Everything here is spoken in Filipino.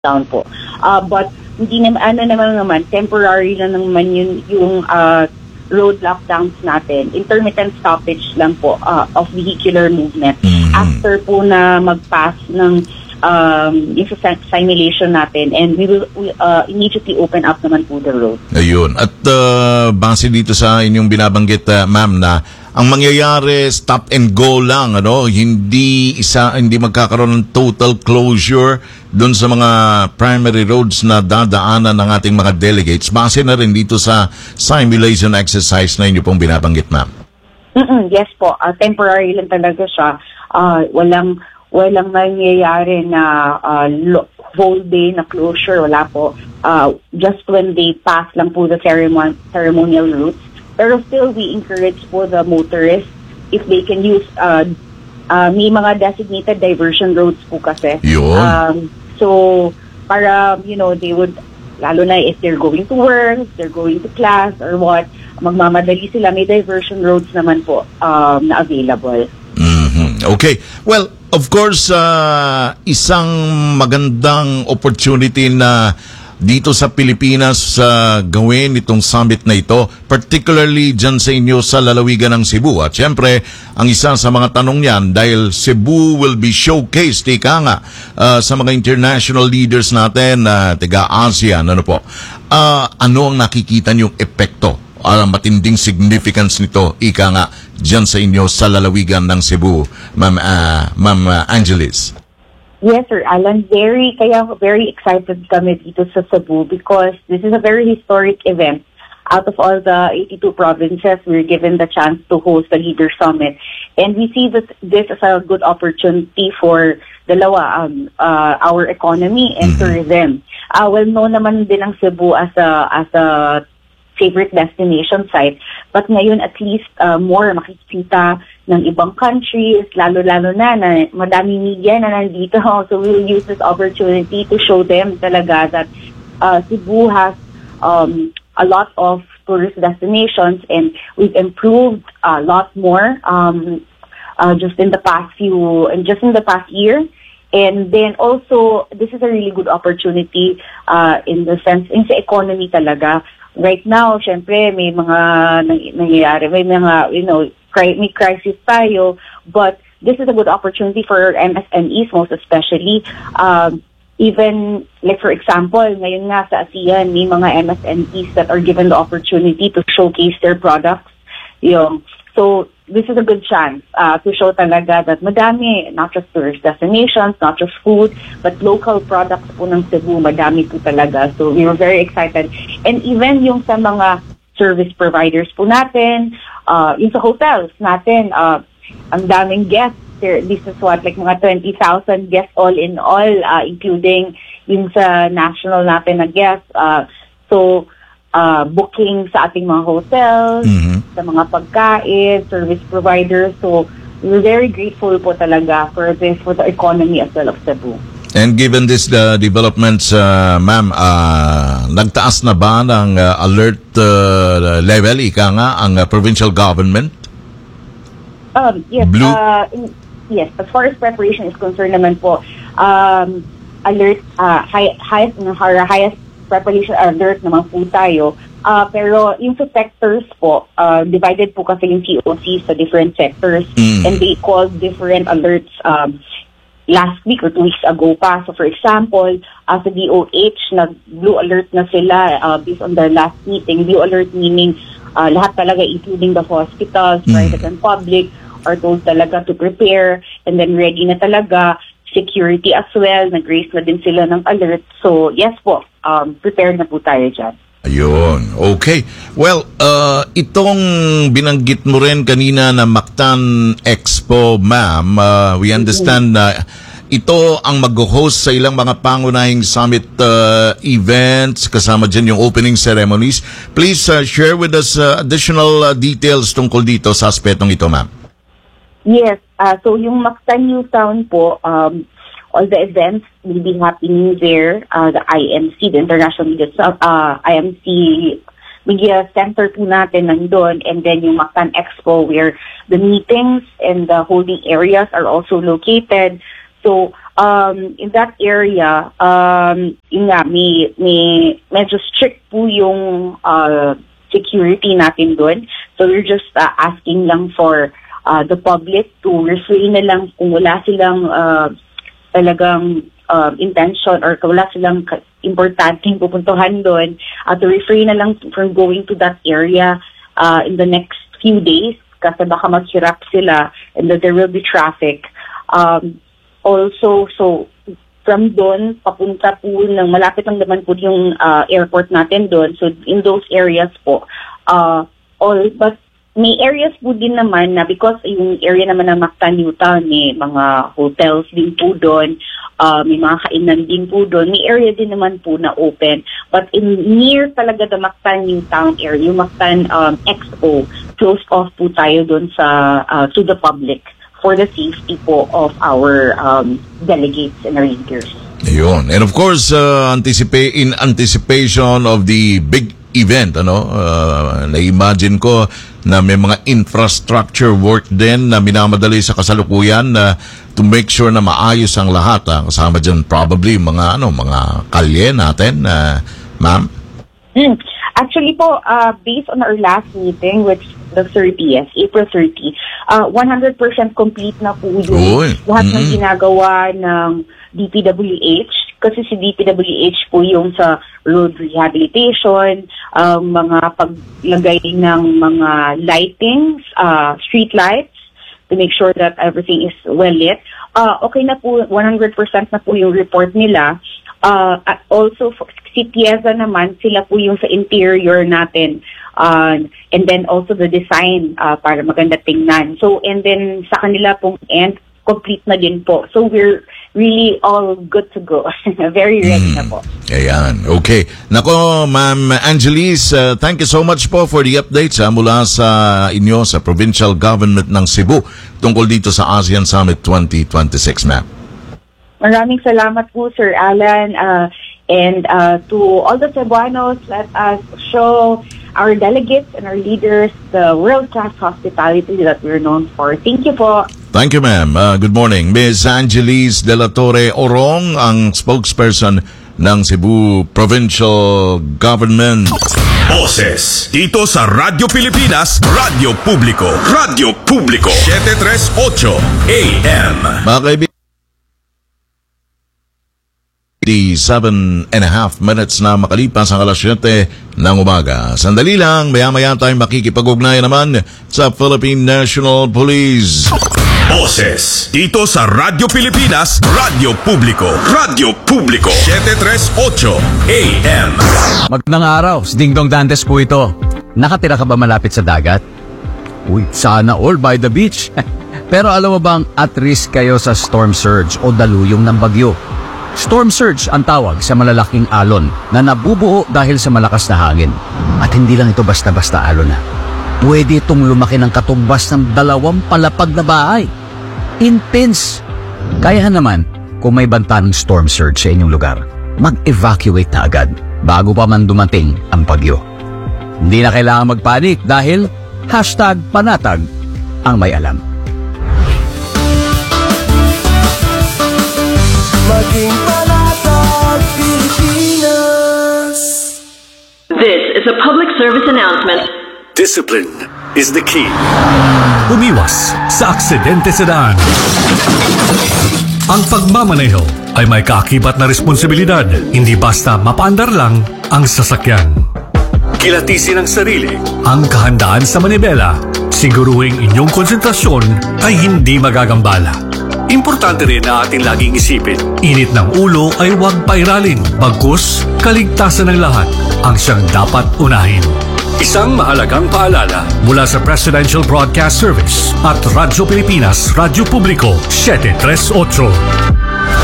down po. But hindi naman, naman, temporary lang naman yung road lockdowns natin. Intermittent stoppage lang po of vehicular movement. After po na mag-pass ng simulation natin, and we will immediately open up naman po the road. Ayun. At base dito sa inyong binabanggit, ma'am, na ang mangyayari stop and go lang, hindi magkakaroon ng total closure doon sa mga primary roads na dadaanan ng ating mga delegates. Base na rin dito sa simulation exercise na inyo pong binabanggit, ma'am. Yes po, temporary lang talaga siya. Walang nangyayari na whole day na closure, wala po. Just when they pass lang po the ceremonial routes. Pero still, we encourage po the motorists if they can use, may mga designated diversion roads po kasi. So, para, they would, lalo na if they're going to work, if they're going to class, or what, magmamadali sila, may diversion roads naman po na available. Okay. Well, of course, isang magandang opportunity na dito sa Pilipinas gawin itong summit na ito, particularly dyan sa inyo sa lalawigan ng Cebu. At syempre, ang isa sa mga tanong yan, dahil Cebu will be showcased, sa mga international leaders natin, taga-ASEAN, ano ang nakikita niyong epekto, matinding significance nito, dyan sa inyo sa lalawigan ng Cebu, Ma'am Angeles? Yes, Sir Alan. Very excited kami dito sa Cebu because this is a very historic event. Out of all the 82 provinces, we're given the chance to host the Leader Summit. And we see this as a good opportunity for our economy and tourism. Well-known naman din ang Cebu as a favorite destination site. But ngayon, at least more makikita ng ibang countries, lalo-lalo na madami media na nandito. So we'll use this opportunity to show them talaga that Cebu has a lot of tourist destinations, and we've improved a lot more just in the past year. And then also, this is a really good opportunity in the sense, in sa economy talaga. Right now, syempre, may mga nangyayari, may mga, may crisis tayo, but this is a good opportunity for MSMEs, most especially. Even, like for example, ngayon nga sa ASEAN, may mga MSMEs that are given the opportunity to showcase their products. So, this is a good chance to show talaga that madami, not just tourist destinations, not just food, but local products po ng Cebu, madami po talaga. So, we were very excited. And even yung sa mga service providers po natin, yung sa hotels natin, ang daming guests. This is like mga 20,000 guests all in all, including yung sa national natin na guests. Booking sa ating mga hotels, sa mga pagkain, service providers. So, we're very grateful po talaga for the economy as well of Cebu. And given this developments, ma'am, nagtaas na ba ng alert level, ang provincial government? Yes. Yes, as far as preparation is concerned naman po, alert, highest preparation alert naman po tayo. Pero yung sa sectors po, divided po kasi yung COC sa different sectors, and they called different alerts last week or 2 weeks ago pa. So for example, sa DOH, nag-blue alert na sila based on their last meeting. Blue alert meaning lahat talaga, including the hospitals, private and public, are told talaga to prepare, and then ready na talaga. Security as well, nag-raise na din sila ng alert. So, yes po, prepared na po tayo dyan. Ayun, okay. Well, itong binanggit mo rin kanina na Mactan Expo, ma'am, we understand na ito ang mag-host sa ilang mga pangunahing summit events, kasama dyan yung opening ceremonies. Please share with us additional details tungkol dito sa aspetong ito, ma'am. Yes, so yung Mactan New Town po, all the events will be happening there. The IMC, the International Media IMC Media Center po natin nandun, and then yung Mactan Expo where the meetings and the holding areas are also located. So in that area, yun nga, may medyo strict po yung security natin doon. So we're just asking lang for the public to refrain na lang kung wala silang talagang intention or kung wala silang importanteng pupuntuhan doon, to refrain na lang from going to that area in the next few days kasi baka maghirap sila and that there will be traffic. Also, so from doon, papunta po ng malapit lang naman po yung airport natin doon. So in those areas po, but may areas po din naman na because yung area naman ng Mactan New Town, may mga hotels din po doon, may mga kainan din po doon. May area din naman po na open. But in near talaga the Mactan New Town area, yung Mactan XO, closed off po tayo doon sa to the public for the safety po of our delegates and our leaders. Ayun. And of course, in anticipation of the big event, na-imagine ko na may mga infrastructure work din na minamadali sa kasalukuyan to make sure na maayos ang lahat. Kasama dyan probably mga kalye natin, ma'am? Actually po, based on our last meeting, which the 30th, April 30, 100% complete na po yung lahat ng ginagawa ng DPWH. Kasi si DPWH po yung sa road rehabilitation, mga paglagay ng mga lightings, street lights, to make sure that everything is well lit. Okay na po, 100% na po yung report nila. Also, si Pieza naman, sila po yung sa interior natin. And then also the design para maganda tingnan. So, and then sa kanila pong end, complete na din po. So, we're really all good to go. Very ready na po. Ayan. Okay. Nako, Ma'am Angelis, thank you so much po for the updates mula sa inyo, sa provincial government ng Cebu tungkol dito sa ASEAN Summit 2026, ma'am. Maraming salamat po, Sir Alan. And to all the Cebuanos, let us show our delegates and our leaders the world-class hospitality that we're known for. Thank you po. Thank you, ma'am. Good morning. Ms. Angelis De La Torre Orong, ang spokesperson ng Cebu Provincial Government. Boses dito sa Radyo Pilipinas, Radyo Publiko. Radyo Publiko 738 AM. Mga kaibigan, 7.5 minutes na makalipas ang alas 7 ng umaga. Sandali lang, maya-maya tayong makikipag-ugnayan naman sa Philippine National Police. Boses dito sa Radyo Pilipinas, Radyo Publiko. Radyo Publiko 738 AM. Magandang araw, Dingdong Dantes po ito. Nakatira ka ba malapit sa dagat? Uy, sana all by the beach. Pero alam mo bang at risk kayo sa storm surge o daluyong ng bagyo? Storm surge ang tawag sa malalaking alon na nabubuo dahil sa malakas na hangin. At hindi lang ito basta-basta alon na. Pwede itong lumaki ng katumbas ng 2 palapag na bahay. Intense! Kaya naman, kung may banta ng storm surge sa inyong lugar, mag-evacuate na agad bago pa man dumating ang bagyo. Hindi na kailangan magpanik dahil #panatag ang may alam. Maging panatag Pilipinas. This is a public service announcement. Discipline is the key. Umiwas sa aksidente sa daan. Ang pagmamaneho ay may kaakibat na responsibilidad, hindi basta mapaandar lang ang sasakyan. Kilatisin ang sarili. Ang kahandaan sa manibela, siguruhing inyong konsentrasyon ay hindi magagambala. Importante rin na ating laging isipin. Init ng ulo ay huwag pairalin, bagkus kaligtasan ng lahat ang siyang dapat unahin. Isang mahalagang paalala Mula sa Presidential Broadcast Service at Radyo Pilipinas, Radyo Publiko 738.